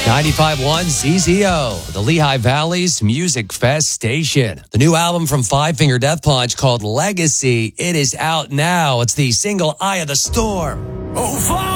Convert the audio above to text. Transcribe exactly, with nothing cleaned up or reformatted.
ninety-five point one Z Z O, the Lehigh Valley's Music Fest station. The new album from Five Finger Death Punch called Legacy, it is out now. It's the single Eye of the Storm. Oh,